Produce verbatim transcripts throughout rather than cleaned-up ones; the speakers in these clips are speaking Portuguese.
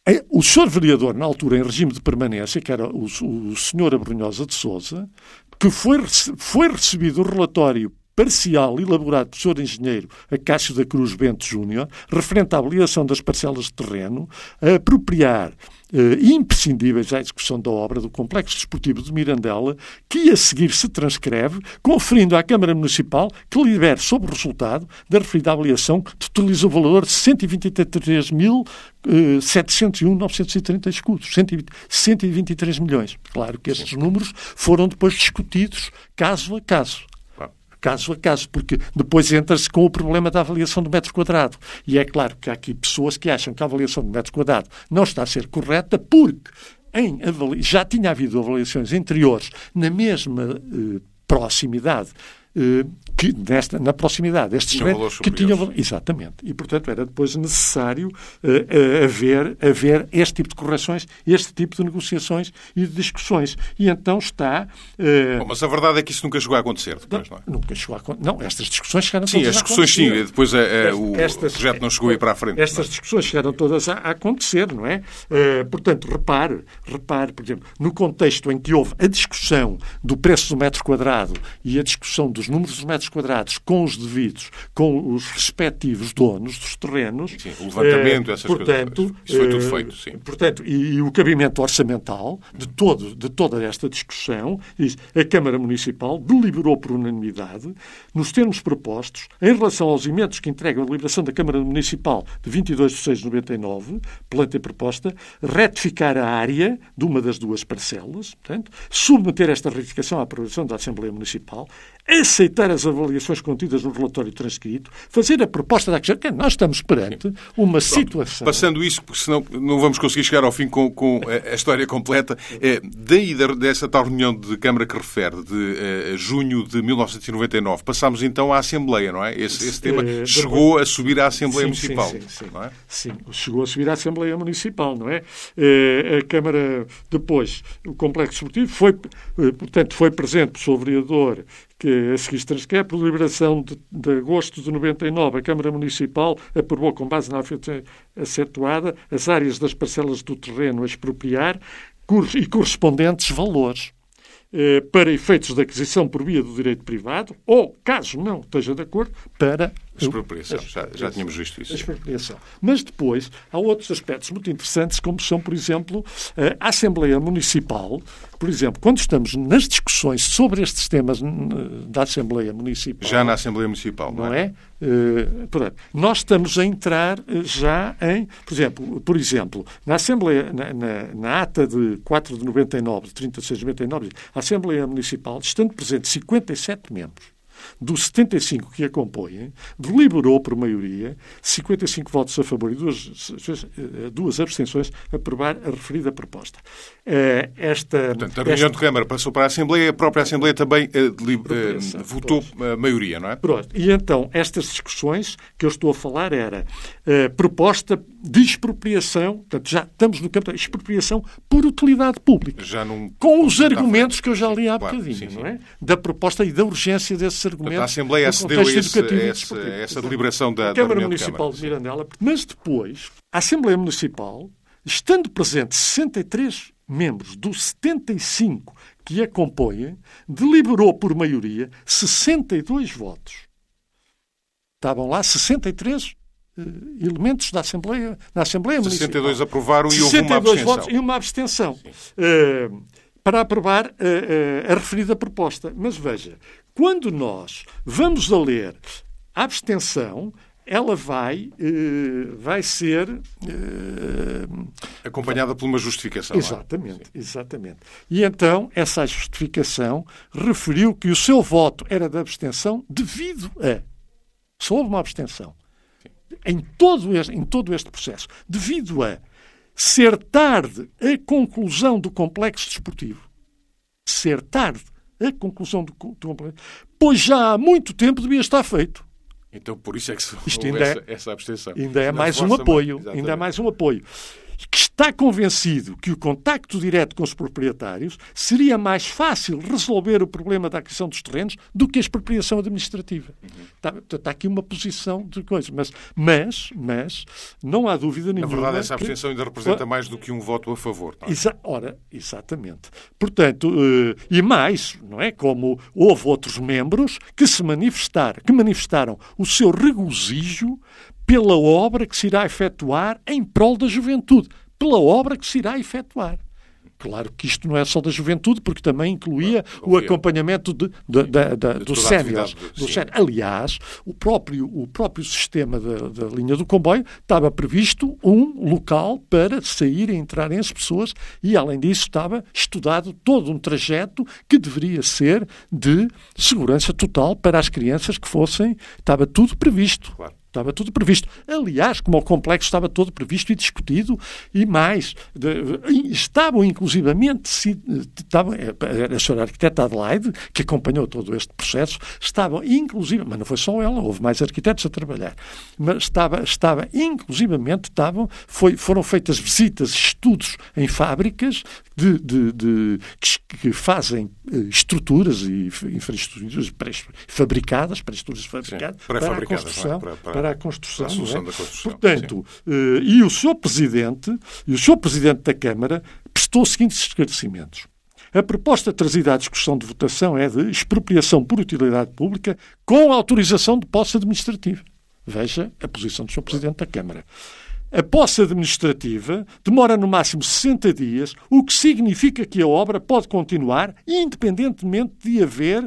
O senhor vereador, na altura, em regime de permanência, que era o, o senhor Abrunhosa de Sousa, que foi, foi recebido o relatório parcial elaborado pelo senhor engenheiro Acácio da Cruz Bento Júnior, referente à avaliação das parcelas de terreno, a apropriar eh, imprescindíveis à execução da obra do Complexo Desportivo de Mirandela, que a seguir se transcreve, conferindo à Câmara Municipal que libere sobre o resultado da referida avaliação, que totaliza o valor de cento e vinte e três mil setecentos e um mil novecentos e trinta escudos, cento e vinte e três milhões. Claro que estes números foram depois discutidos caso a caso. Caso a caso, porque depois entra-se com o problema da avaliação do metro quadrado. E é claro que há aqui pessoas que acham que a avaliação do metro quadrado não está a ser correta porque em avali... já tinha havido avaliações anteriores na mesma eh, proximidade, eh, que nesta, na proximidade destes terrenos que tinham... Exatamente. E, portanto, era depois necessário uh, haver, haver este tipo de correções, este tipo de negociações e de discussões. E então está... Uh... Bom, mas a verdade é que isso nunca chegou a acontecer depois, não, não é? Nunca chegou a acontecer. Não, estas discussões chegaram sim, todas as discussões, a acontecer. Sim, depois é, é, o estas, projeto não chegou a ir para a frente. Estas discussões chegaram todas a, a acontecer, não é? Uh, portanto, repare, repare, por exemplo, no contexto em que houve a discussão do preço do metro quadrado e a discussão dos números dos metros quadrados com os devidos, com os respectivos donos dos terrenos. Sim, o levantamento, essas portanto, coisas. Isso foi tudo feito, sim. Portanto, e, e o cabimento orçamental de, todo, de toda esta discussão, diz, a Câmara Municipal deliberou por unanimidade, nos termos propostos, em relação aos emendos que entregam a deliberação da Câmara Municipal de vinte e dois de seis de noventa e nove, planta e proposta, retificar a área de uma das duas parcelas, portanto, submeter esta retificação à aprovação da Assembleia Municipal, aceitar as avaliações contidas no relatório transcrito, fazer a proposta da questão, que nós estamos perante uma Pronto, situação... Passando isso, porque senão não vamos conseguir chegar ao fim com, com a história completa, é, daí dessa tal reunião de Câmara que refere, de é, junho de mil novecentos e noventa e nove, passámos então à Assembleia, não é? Esse, esse tema é, chegou a subir à Assembleia sim, Municipal, sim, sim, sim. não é? Sim, chegou a subir à Assembleia Municipal, não é? é a Câmara, depois, o Complexo Desportivo, foi, portanto, foi presente o senhor vereador que a seguir se transcreve, por deliberação de, de agosto de noventa e nove, a Câmara Municipal aprovou, com base na acentuada, as áreas das parcelas do terreno a expropriar e correspondentes valores eh, para efeitos de aquisição por via do direito privado ou, caso não esteja de acordo, para... Expropriação, já, já tínhamos visto isso. Expropriação. Mas depois há outros aspectos muito interessantes, como são, por exemplo, a Assembleia Municipal. Por exemplo, quando estamos nas discussões sobre estes temas da Assembleia Municipal... Já na Assembleia Municipal, não, não é? é? Uh, portanto, nós estamos a entrar já em... Por exemplo, por exemplo na Assembleia, na, na, na ata de quatro de noventa e nove, de trinta e seis de noventa e nove, a Assembleia Municipal, estando presentes cinquenta e sete membros, dos setenta e cinco que a compõem, deliberou por maioria, cinquenta e cinco votos a favor e duas, duas abstenções, a aprovar a referida proposta. Esta, Portanto, a reunião esta... de Câmara passou para a Assembleia, a própria Assembleia também uh, uh, votou a maioria, não é? Pronto. E então, estas discussões que eu estou a falar era uh, proposta de expropriação, portanto, já estamos no campo da expropriação por utilidade pública, já num... com os argumentos que eu já li há claro, bocadinho, sim, sim. não é? Da proposta e da urgência desses argumentos. Portanto, a Assembleia acedeu a esse, essa, essa deliberação da, a Câmara da Municipal de, de Mirandela. Mas depois, a Assembleia Municipal, estando presente sessenta e três membros dos setenta e cinco que a compõem, deliberou por maioria sessenta e dois votos. Estavam lá sessenta e três uh, elementos da Assembleia, da Assembleia Municipal. sessenta e dois aprovaram e houve uma abstenção. votos e uma abstenção. Uh, para aprovar uh, uh, a referida proposta. Mas veja, quando nós vamos a ler a abstenção, ela vai, uh, vai ser... Uh, acompanhada por uma justificação. Exatamente, é? exatamente. E então, essa justificação referiu que o seu voto era de abstenção devido a... Só houve uma abstenção. Sim. Em todo este, em todo este processo. Devido a ser tarde a conclusão do complexo desportivo. Ser tarde a conclusão do, do complexo. Pois já há muito tempo devia estar feito. Então, por isso é que se Isto houve ainda essa, é, essa abstenção. Ainda é mais um apoio. Ainda é mais um apoio. que está convencido que o contacto direto com os proprietários seria mais fácil resolver o problema da aquisição dos terrenos do que a expropriação administrativa. Uhum. Está, está aqui uma posição de coisa. Mas, mas, mas não há dúvida nenhuma... Na verdade, essa abstenção que... ainda representa mais do que um voto a favor. Não é? Exa... Ora, exatamente. Portanto, uh, e mais, não é? Como houve outros membros que se manifestaram, que manifestaram o seu regozijo pela obra que se irá efetuar em prol da juventude. Pela obra que se irá efetuar. Claro que isto não é só da juventude, porque também incluía claro, o acompanhamento de, de, de, de, de dos séniores. Do Aliás, o próprio, o próprio sistema da, da linha do comboio estava previsto um local para sair e entrarem as pessoas e, além disso, estava estudado todo um trajeto que deveria ser de segurança total para as crianças que fossem. Estava tudo previsto. Claro. Estava tudo previsto. Aliás, como o complexo estava todo previsto e discutido, e mais, de, estavam inclusivamente, se, estavam, a senhora arquiteta Adelaide, que acompanhou todo este processo, estavam inclusive, mas não foi só ela, houve mais arquitetos a trabalhar, mas estava, estava inclusivamente, estavam, foi, foram feitas visitas, estudos em fábricas de, de, de, que, que fazem estruturas e infraestruturas fabricadas, para estruturas fabricadas, Sim, para a construção, para, para, para a construção. A solução é? da construção. Portanto, uh, e o senhor Presidente, e o senhor Presidente da Câmara prestou os seguintes esclarecimentos. A proposta trazida à discussão de votação é de expropriação por utilidade pública com autorização de posse administrativa. Veja a posição do senhor Presidente da Câmara. A posse administrativa demora no máximo sessenta dias, o que significa que a obra pode continuar independentemente de haver uh,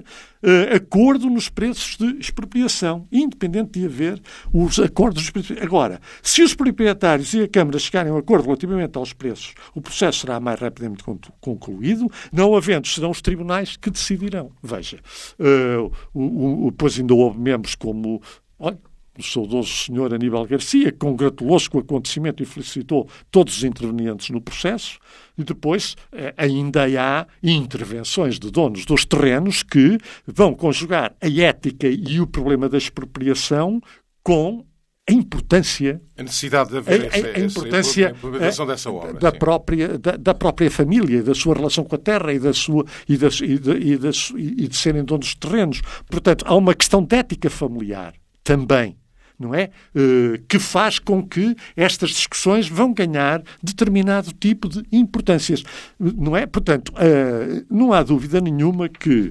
acordo nos preços de expropriação. Independente de haver os acordos de expropriação. Agora, se os proprietários e a Câmara chegarem a um acordo relativamente aos preços, o processo será mais rapidamente concluído. Não havendo, serão os tribunais que decidirão. Veja, uh, o, o, pois ainda houve membros como... Olha, o saudoso senhor Aníbal Garcia, que congratulou-se com o acontecimento e felicitou todos os intervenientes no processo, e depois eh, ainda há intervenções de donos dos terrenos que vão conjugar a ética e o problema da expropriação com a importância... A necessidade de haver a, a, a importância, a implementação dessa obra. Da própria, da, da própria família, da sua relação com a terra e, da sua, e, da, e, de, e, da, e de serem donos de terrenos. Portanto, há uma questão de ética familiar também. Não é? Uh, que faz com que estas discussões vão ganhar determinado tipo de importâncias. Não é? Portanto, uh, não há dúvida nenhuma que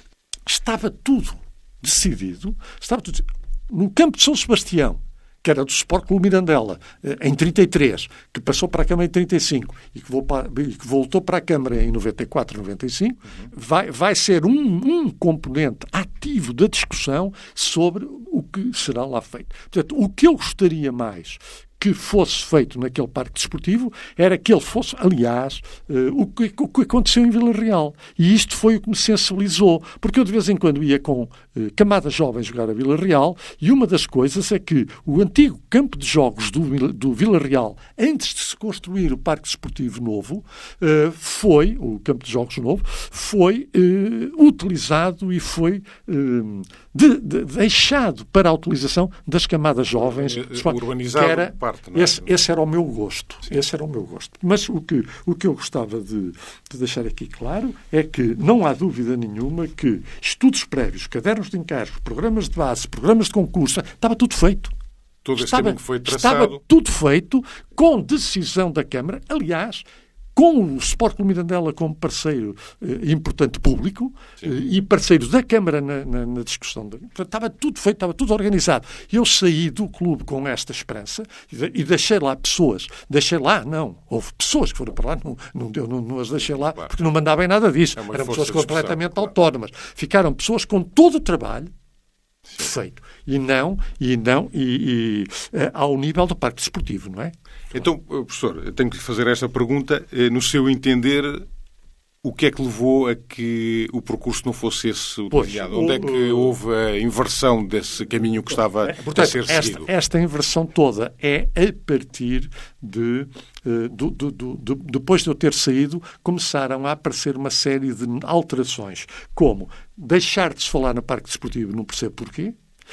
estava tudo decidido, estava tudo no campo de São Sebastião, que era do Sport Clube Mirandela, em trinta e três, que passou para a Câmara em trinta e cinco e que, para, e que voltou para a Câmara em noventa e quatro, noventa e cinco, uhum. vai, vai ser um, um componente ativo da discussão sobre o que será lá feito. Portanto, o que eu gostaria mais que fosse feito naquele parque desportivo era que ele fosse, aliás, uh, o, que, o que aconteceu em Vila Real. E isto foi o que me sensibilizou, porque eu de vez em quando ia com uh, camadas jovens jogar a Vila Real e uma das coisas é que o antigo campo de jogos do, do Vila Real, antes de se construir o parque desportivo novo, uh, foi, o campo de jogos novo, foi uh, utilizado e foi uh, de, de, deixado para a utilização das camadas jovens. Urbanizado, que era, parte, não é? esse, esse era o meu gosto. Sim. Esse era o meu gosto. Mas o que, o que eu gostava de, de deixar aqui claro é que não há dúvida nenhuma que estudos prévios, cadernos de encargos, programas de base, programas de concurso, estava tudo feito. Todo esse estava, caminho foi traçado. Estava tudo feito com decisão da Câmara. Aliás, com o Sport Clube Mirandela como parceiro eh, importante público eh, e parceiro da Câmara na, na, na discussão. De, estava tudo feito, estava tudo organizado. Eu saí do clube com esta esperança e, de, e deixei lá pessoas. Deixei lá, não. Houve pessoas que foram para lá, não, não, eu não, não as deixei lá claro. Porque não mandavam em nada disso. É Eram pessoas completamente claro. autónomas. Ficaram pessoas com todo o trabalho Sim. feito. E não, e não, e, e uh, ao nível do parque desportivo, não é? Então, professor, eu tenho que lhe fazer esta pergunta. No seu entender, o que é que levou a que o percurso não fosse esse utilizado? Onde é que houve a inversão desse caminho que estava Portanto, a ser seguido? Esta, esta inversão toda é a partir de... Uh, do, do, do, do, depois de eu ter saído, começaram a aparecer uma série de alterações, como deixar de se falar no parque desportivo, não percebo porquê,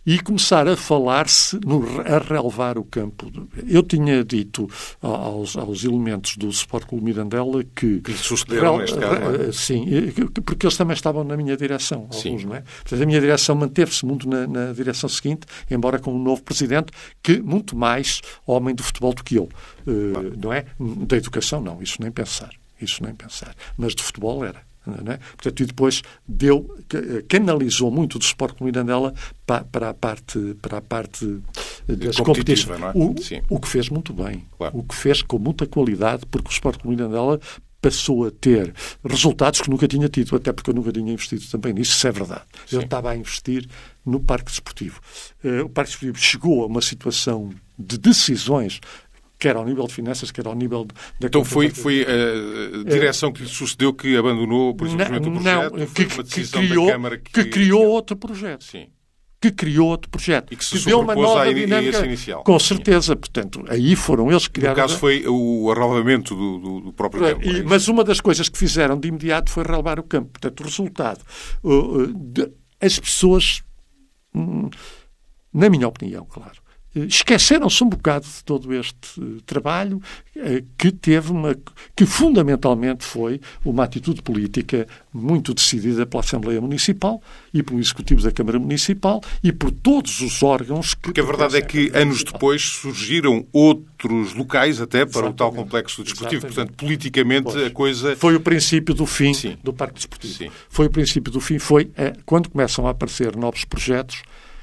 e começar a falar-se, no, a relevar o campo. Eu tinha dito aos, aos elementos do Sport Clube Mirandela que... Que sucederam neste caso, não é? Sim, porque eles também estavam na minha direção, alguns, não é? Portanto, a minha direção manteve-se muito na, na direção seguinte, embora com um novo presidente, que muito mais homem do futebol do que eu, claro. uh, não é? Da educação, não, isso nem pensar, isso nem pensar. Mas de futebol era. Não é? Portanto, e depois deu, canalizou muito do Sport Clube Mirandela para, para a parte, para a parte das competições. Não é? o, o que fez muito bem, claro. O que fez com muita qualidade, porque o Sport Clube Mirandela passou a ter resultados que nunca tinha tido, até porque eu nunca tinha investido também nisso, isso é verdade. Sim. Eu estava a investir no Parque Desportivo. Uh, o Parque Desportivo chegou a uma situação de decisões, quer ao nível de finanças, quer ao nível da... Então foi, foi a direção que lhe sucedeu que abandonou, por simplesmente, o projeto? Não, foi que, uma decisão que, criou, da Câmara que... que criou outro projeto. Sim. Que criou outro projeto. E que se que deu uma nova dinâmica, inicial. Com certeza. Sim. Portanto, aí foram eles que criaram... No caso foi o arrelavamento do, do, do próprio campo. E, mas uma das coisas que fizeram de imediato foi relevar o campo. Portanto, o resultado... Uh, de, as pessoas, hum, na minha opinião, claro, esqueceram-se um bocado de todo este uh, trabalho uh, que teve uma... que fundamentalmente foi uma atitude política muito decidida pela Assembleia Municipal e pelo Executivo da Câmara Municipal e por todos os órgãos que... Porque a verdade é que anos depois surgiram outros locais até para Exatamente. O tal complexo desportivo. Exatamente. Portanto, politicamente pois. A coisa... Foi o princípio do fim Sim. do Parque Desportivo. Sim. Foi o princípio do fim. Foi uh, quando começam a aparecer novos projetos,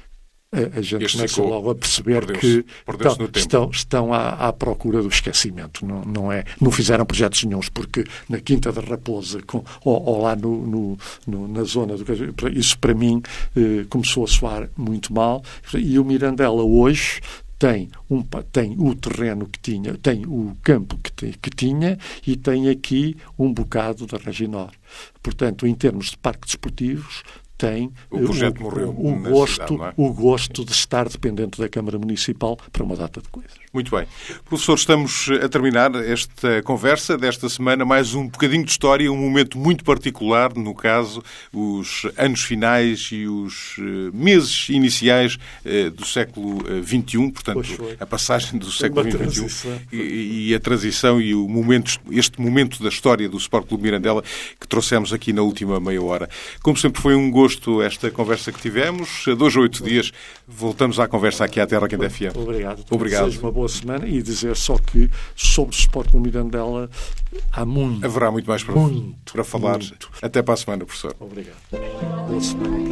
a gente este começa logo a perceber que estão, estão, estão à, à procura do esquecimento. Não, não, é, não fizeram projetos nenhuns, porque na Quinta da Raposa com, ou, ou lá no, no, no, na zona do... Isso, para mim, eh, começou a soar muito mal. E o Mirandela, hoje, tem, um, tem o terreno que tinha, tem o campo que, te, que tinha e tem aqui um bocado da Reginor. Portanto, em termos de parques desportivos... tem o, projeto o, morreu o, gosto, cidade, não é? o gosto de estar dependente da Câmara Municipal para uma data de coisas. Muito bem. Professor, estamos a terminar esta conversa desta semana, mais um bocadinho de história, um momento muito particular, no caso, os anos finais e os meses iniciais do século vinte e um, portanto, a passagem do século vinte e um e, e a transição e o momento, este momento da história do Sport Clube Mirandela que trouxemos aqui na última meia hora. Como sempre, foi um gosto esta conversa que tivemos. De hoje a oito dias voltamos à conversa aqui à Terra Quente F M. Obrigado. Obrigado. Desejo uma boa semana e dizer só que sobre o Sport Clube Mirandela há muito. Haverá muito mais para, muito, para falar. Muito. Até para a semana, professor. Obrigado. Boa semana.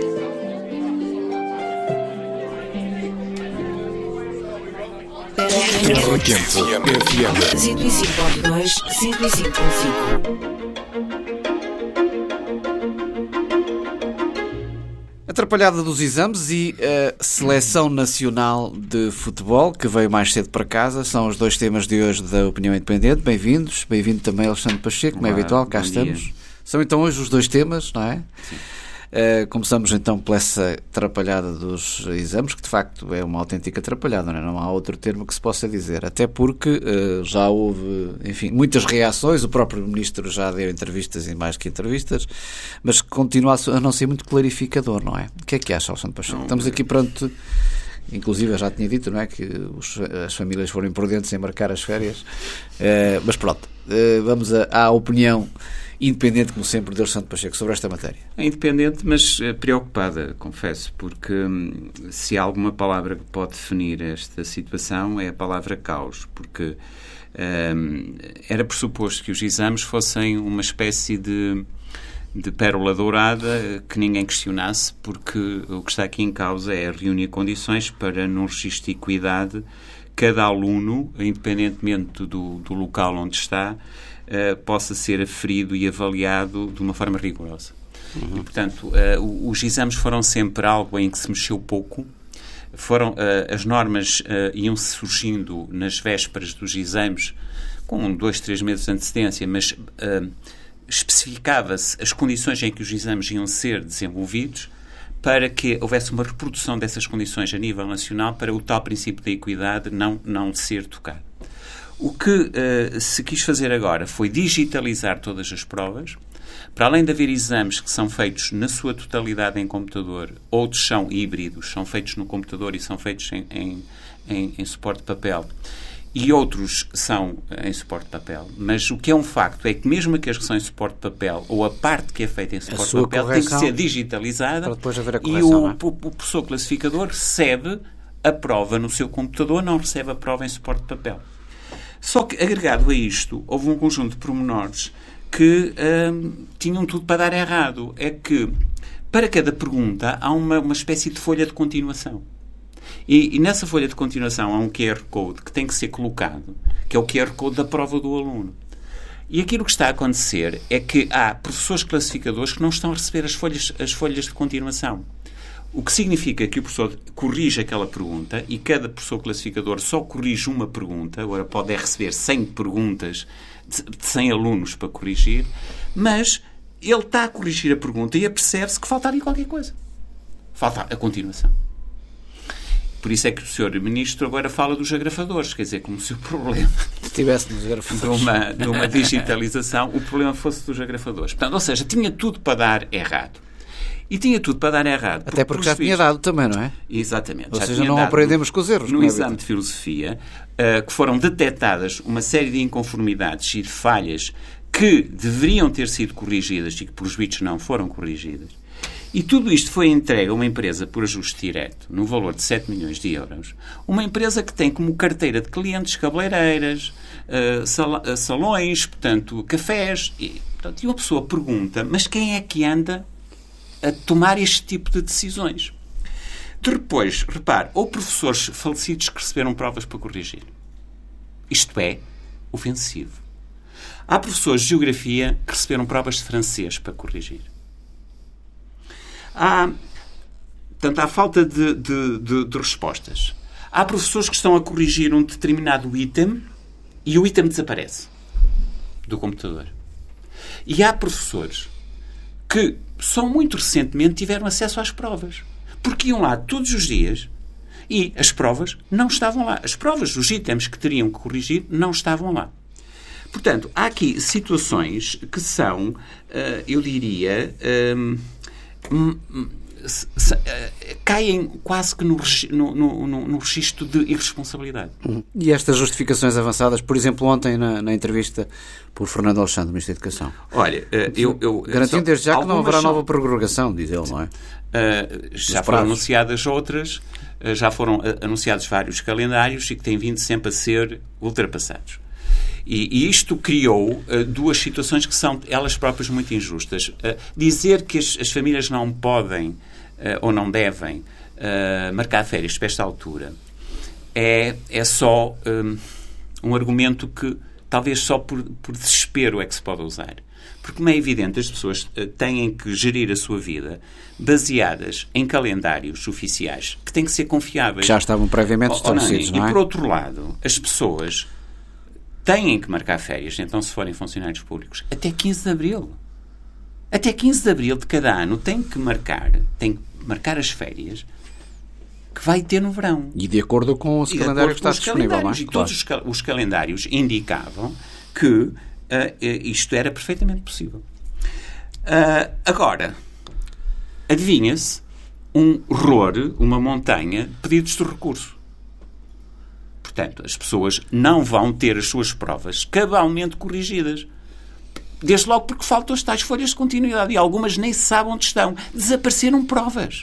Terra Quente F M. cento e cinco ponto dois, cento e cinco ponto cinco. Atrapalhada dos exames e a Seleção Nacional de Futebol, que veio mais cedo para casa, são os dois temas de hoje da Opinião Independente. Bem-vindos. Bem-vindo também Alexandre Pacheco, como é habitual, cá estamos. Dia. São então hoje os dois temas, não é? Sim. Uh, começamos então por essa atrapalhada dos exames, que de facto é uma autêntica atrapalhada, não é? Não há outro termo que se possa dizer, até porque uh, já houve, enfim, muitas reações, o próprio Ministro já deu entrevistas e mais que entrevistas, mas continua a não ser muito clarificador, não é? O que é que acha, Alexandre Pacheco? Não, Estamos aqui perante, inclusive eu já tinha dito, não é, que os, as famílias foram imprudentes em marcar as férias, uh, mas pronto, uh, vamos a, à opinião independente, como sempre, de Alexandre Pacheco sobre esta matéria. É independente, mas preocupada, confesso, porque hum, se há alguma palavra que pode definir esta situação é a palavra caos, porque hum, era pressuposto que os exames fossem uma espécie de, de pérola dourada que ninguém questionasse, porque o que está aqui em causa é reunir condições para, num registro de equidade, cada aluno, independentemente do, do local onde está, Uh, possa ser aferido e avaliado de uma forma rigorosa. Uhum. E, portanto, uh, os exames foram sempre algo em que se mexeu pouco. Foram, uh, as normas uh, iam-se surgindo nas vésperas dos exames, com dois, três meses de antecedência, mas uh, especificava-se as condições em que os exames iam ser desenvolvidos para que houvesse uma reprodução dessas condições a nível nacional para o tal princípio da equidade não, não ser tocado. O que uh, se quis fazer agora foi digitalizar todas as provas, Para além de haver exames que são feitos na sua totalidade em computador, outros são híbridos, são feitos no computador e são feitos em, em, em, em suporte de papel, e outros são em suporte de papel. Mas o que é um facto é que mesmo aqueles que são em suporte de papel, ou a parte que é feita em suporte de papel, tem que ser digitalizada, para depois haver a e correção, o, é? o, o professor classificador recebe a prova no seu computador, não recebe a prova em suporte de papel. Só que, agregado a isto, houve um conjunto de pormenores que hum, tinham tudo para dar errado. É que, para cada pergunta, há uma, uma espécie de folha de continuação. E, e nessa folha de continuação há um Q R Code que tem que ser colocado, que é o Q R Code da prova do aluno. E aquilo que está a acontecer é que há professores classificadores que não estão a receber as folhas, as folhas de continuação. O que significa que o professor corrige aquela pergunta e cada professor classificador só corrige uma pergunta. Agora pode receber cem perguntas de cem alunos para corrigir, mas ele está a corrigir a pergunta e apercebe-se que falta ali qualquer coisa. Falta a continuação. Por isso é que o senhor Ministro agora fala dos agrafadores, quer dizer, como se o problema tivesse nos agrafadores. De, uma, de uma digitalização, o problema fosse dos agrafadores. Portanto, ou seja, tinha tudo para dar errado. E tinha tudo para dar errado. Até porque já tinha dado também, não é? Exatamente. Ou já seja, não aprendemos com os erros. No exame de filosofia, uh, que foram detectadas uma série de inconformidades e de falhas que deveriam ter sido corrigidas e que, pelos vistos, não foram corrigidas. E tudo isto foi entregue a uma empresa por ajuste direto, no valor de sete milhões de euros. Uma empresa que tem como carteira de clientes cabeleireiras, uh, sal- uh, salões, portanto, cafés. E, portanto, e uma pessoa pergunta, mas quem é que anda a tomar este tipo de decisões? Depois, repare, houve professores falecidos que receberam provas para corrigir. Isto é ofensivo. Há professores de geografia que receberam provas de francês para corrigir. Há, portanto, há falta de, de, de, de respostas. Há professores que estão a corrigir um determinado item e o item desaparece do computador. E há professores que só muito recentemente tiveram acesso às provas. Porque iam lá todos os dias e as provas não estavam lá. As provas, os itens que teriam que corrigir, não estavam lá. Portanto, há aqui situações que são, eu diria, caem quase que no, no, no, no registro de irresponsabilidade. E estas justificações avançadas, por exemplo, ontem na, na entrevista por Fernando Alexandre, Ministro da Educação. Olha, eu... eu garantindo desde já que não haverá nova prorrogação, diz ele, não é? Uh, já foram anunciadas outras, uh, já foram uh, anunciados vários calendários e que têm vindo sempre a ser ultrapassados. E, e isto criou uh, duas situações que são elas próprias muito injustas. Uh, dizer que as, as famílias não podem uh, ou não devem uh, marcar férias para esta altura é, é só um, um argumento que talvez só por, por desespero é que se pode usar. Porque, como é evidente, as pessoas uh, têm que gerir a sua vida baseadas em calendários oficiais que têm que ser confiáveis. Que já estavam previamente estabelecidos, não é? E, por outro lado, as pessoas têm que marcar férias, então, se forem funcionários públicos, até quinze de abril. Até quinze de abril de cada ano têm que marcar, têm que marcar as férias que vai ter no verão. E de acordo com o calendário que está disponível, não é? E todos os, cal- os calendários indicavam que uh, isto era perfeitamente possível. Uh, agora, adivinha-se um horror, uma montanha de pedidos de recurso. Portanto, as pessoas não vão ter as suas provas cabalmente corrigidas. Desde logo porque faltam as tais folhas de continuidade e algumas nem se sabem onde estão. Desapareceram provas.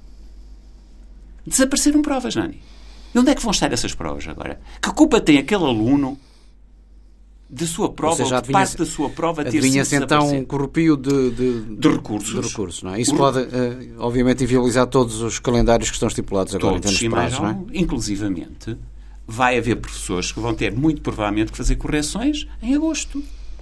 Desapareceram provas, Nani. E onde é que vão estar essas provas agora? Que culpa tem aquele aluno da sua prova, ou, seja, ou de parte da sua prova ter sido adivinha-se então um corrupio de, de, de recursos. De recursos, não é? Isso pode, uh, obviamente, inviabilizar todos os calendários que estão estipulados agora todos, em termos de prazos, não é? Inclusivamente, vai haver professores que vão ter muito provavelmente que fazer correções em agosto.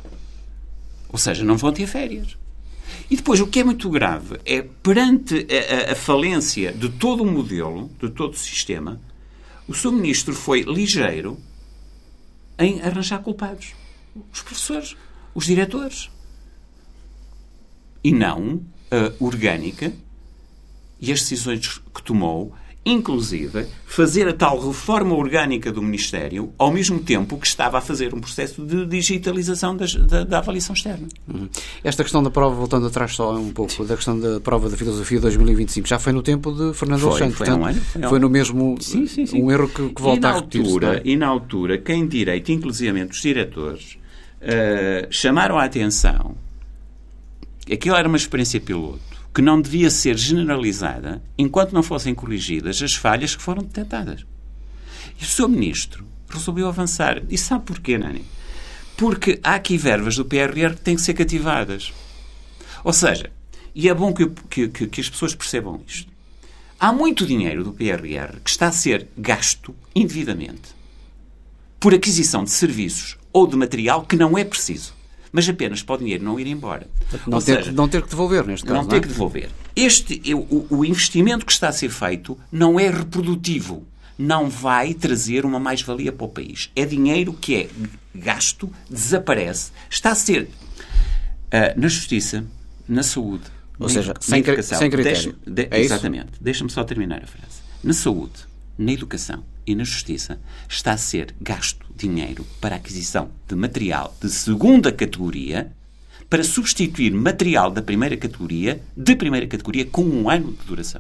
Ou seja, não vão ter férias. E depois, o que é muito grave é, perante a, a, a falência de todo o modelo, de todo o sistema, o seu Ministro foi ligeiro em arranjar culpados. Os professores, os diretores. E não a orgânica e as decisões que tomou inclusive, fazer a tal reforma orgânica do Ministério, ao mesmo tempo que estava a fazer um processo de digitalização das, da, da avaliação externa. Uhum. Esta questão da prova, voltando atrás só um pouco, da questão da prova da filosofia dois mil e vinte e cinco, já foi no tempo de Fernando Foi, Alexandre, foi portanto, um ano, foi um foi no ano. mesmo, Sim, sim, sim. um erro que, que volta e na a repetir-se. altura, é? E na altura, quem direito, inclusivamente os diretores, uh, chamaram a atenção, aquilo era uma experiência piloto, que não devia ser generalizada enquanto não fossem corrigidas as falhas que foram detectadas. E o seu Ministro resolveu avançar. E sabe porquê, Nani? Porque há aqui verbas do P R R que têm que ser cativadas. Ou seja, e é bom que, que, que as pessoas percebam isto, há muito dinheiro do P R R que está a ser gasto indevidamente por aquisição de serviços ou de material que não é preciso, mas apenas para o dinheiro não ir embora. Não, Ou ter, seja, não ter que devolver, neste caso. não Não ter é? que devolver. Este, o, o investimento que está a ser feito não é reprodutivo. Não vai trazer uma mais-valia para o país. É dinheiro que é gasto, desaparece. Está a ser uh, na justiça, na saúde, Ou na, seja, na sem, educação. sem critério. Deixa, de, é isso? exatamente. Deixa-me só terminar a frase. Na saúde, na educação e na justiça está a ser gasto dinheiro para a aquisição de material de segunda categoria para substituir material da primeira categoria, de primeira categoria, com um ano de duração.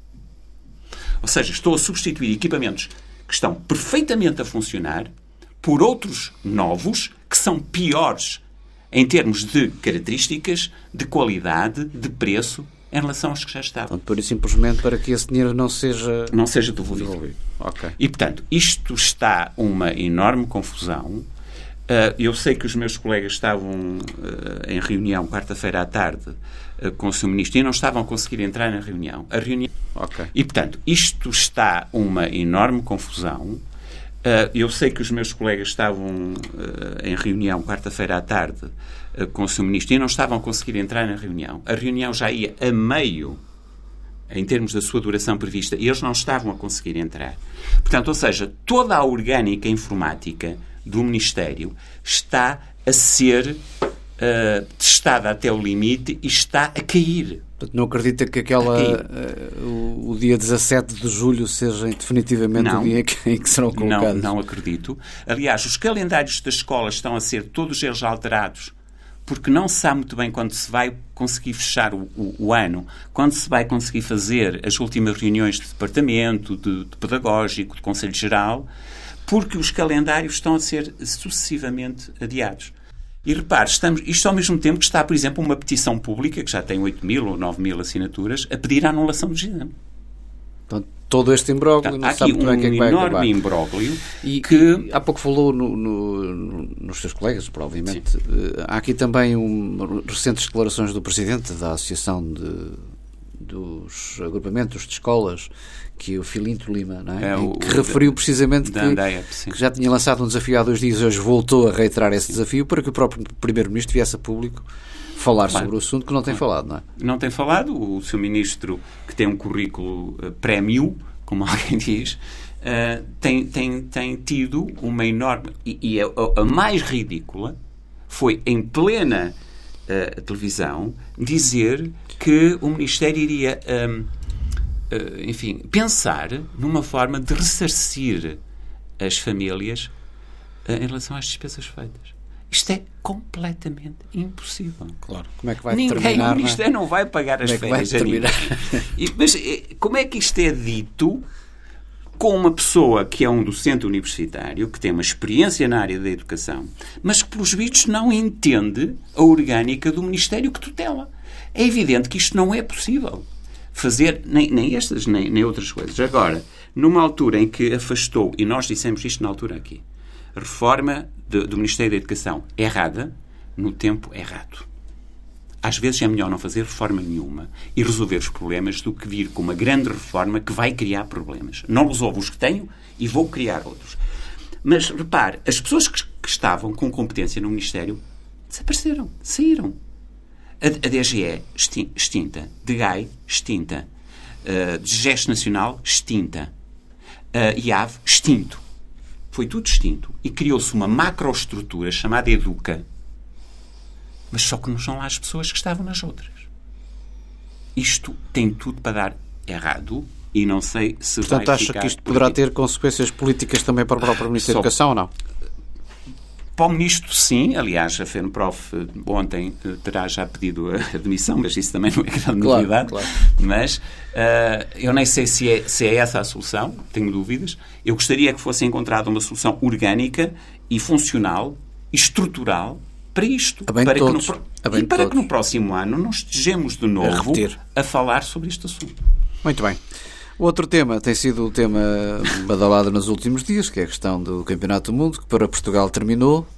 Ou seja, estou a substituir equipamentos que estão perfeitamente a funcionar por outros novos que são piores em termos de características, de qualidade, de preço, em relação aos que já estavam. Portanto, por isso, simplesmente para que esse dinheiro não seja... Não seja devolvido. devolvido. Ok. E, portanto, isto está uma enorme confusão. Uh, eu sei que os meus colegas estavam uh, em reunião quarta-feira à tarde uh, com o seu Ministro e não estavam a conseguir entrar na reunião. A reunião... Ok. E, portanto, isto está uma enorme confusão. Uh, eu sei que os meus colegas estavam uh, em reunião quarta-feira à tarde uh, com o seu Ministro e não estavam a conseguir entrar na reunião. A reunião já ia a meio em termos da sua duração prevista e eles não estavam a conseguir entrar. Portanto, ou seja, toda a orgânica informática do Ministério está a ser uh, testada até o limite e está a cair. Portanto, não acredita que aquela, uh, o, o dia dezassete de julho seja definitivamente não, o dia em que, em que serão colocados? Não, não acredito. Aliás, os calendários das escolas estão a ser todos eles alterados porque não se sabe muito bem quando se vai conseguir fechar o, o, o ano, quando se vai conseguir fazer as últimas reuniões de departamento, de, de pedagógico, de Conselho Geral, porque os calendários estão a ser sucessivamente adiados. E repare, estamos, isto ao mesmo tempo que está, por exemplo, uma petição pública, que já tem oito mil ou nove mil assinaturas, a pedir a anulação dos exames. Então, todo este imbróglio, não Há sabe aqui muito bem o que é que vai um acabar. enorme imbróglio E que... há pouco falou no, no, no, nos seus colegas, provavelmente. Uh, há aqui também um, recentes declarações do Presidente da Associação de, dos Agrupamentos de Escolas, que é o Filinto Lima, não é? É, o, que o referiu precisamente da que, Andeia, sim. que já tinha lançado um desafio há dois dias e hoje voltou a reiterar esse desafio para que o próprio Primeiro-Ministro viesse a público falar claro. sobre o assunto, que não tem falado, não é? Não tem falado. O seu Ministro, que tem um currículo uh, prémio, como alguém diz, uh, tem, tem, tem tido uma enorme... E, e a, a mais ridícula foi, em plena uh, televisão, dizer que o Ministério iria, um, uh, enfim, pensar numa forma de ressarcir as famílias uh, em relação às despesas feitas. Isto é completamente impossível. Claro. Como é que vai Ninguém, determinar? o Ministério não vai pagar as Como é que vai férias a ninguém. E, mas como é que isto é dito com uma pessoa que é um docente universitário, que tem uma experiência na área da educação, mas que, pelos vistos, não entende a orgânica do Ministério que tutela? É evidente que isto não é possível. Fazer nem, nem estas, nem, nem outras coisas. Agora, numa altura em que afastou, e nós dissemos isto na altura aqui, a reforma de, do Ministério da Educação errada, no tempo errado. Às vezes é melhor não fazer reforma nenhuma e resolver os problemas do que vir com uma grande reforma que vai criar problemas. Não resolvo os que tenho e vou criar outros. Mas, repare, as pessoas que, que estavam com competência no Ministério desapareceram, saíram. A, a D G E, extinta. D G A I, extinta. Uh, de Gesto Nacional, extinta. Uh, I A V, extinto. Foi tudo extinto. E criou-se uma macroestrutura chamada Educa, mas só que não são lá as pessoas que estavam nas outras. Isto tem tudo para dar errado e não sei se Portanto, vai acha ficar que isto por poderá aqui. ter consequências políticas também para o próprio Ministro da Só- Educação ou não? Para o Ministro, sim. Aliás, a FENPROF eh, ontem eh, terá já pedido a admissão, mas isso também não é grande Claro, novidade. claro. Mas eh, eu nem sei se é, se é essa a solução, tenho dúvidas. Eu gostaria que fosse encontrada uma solução orgânica e funcional, e estrutural, para isto. A bem de para todos. que no, pro- A bem e de para todos. que no próximo ano não estejamos de novo repetir. a falar sobre este assunto. Muito bem. O outro tema tem sido o tema badalado nos últimos dias, que é a questão do Campeonato do Mundo, que para Portugal terminou.